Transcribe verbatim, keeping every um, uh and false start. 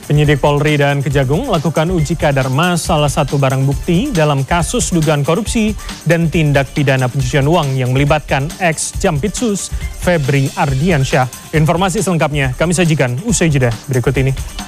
Penyidik Polri dan Kejagung melakukan uji kadar emas salah satu barang bukti dalam kasus dugaan korupsi dan tindak pidana pencucian uang yang melibatkan ex-Jampitsus Febri Ardiansyah. Informasi selengkapnya kami sajikan usai jeda berikut ini.